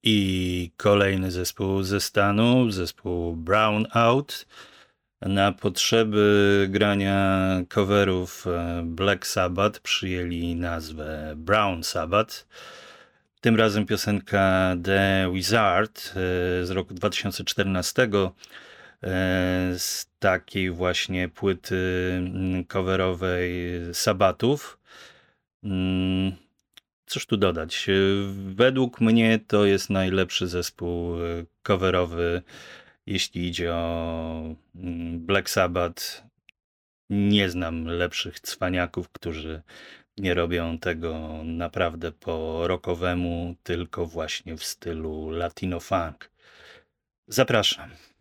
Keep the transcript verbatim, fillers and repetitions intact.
I kolejny zespół ze Stanów, zespół Brown Out. Na potrzeby grania coverów Black Sabbath przyjęli nazwę Brown Sabbath. Tym razem piosenka The Wizard z roku dwa tysiące czternastego, z takiej właśnie płyty coverowej Sabbathów. Cóż tu dodać? Według mnie to jest najlepszy zespół coverowy, jeśli idzie o Black Sabbath. Nie znam lepszych cwaniaków, którzy nie robią tego naprawdę po rockowemu, tylko właśnie w stylu latino funk. Zapraszam.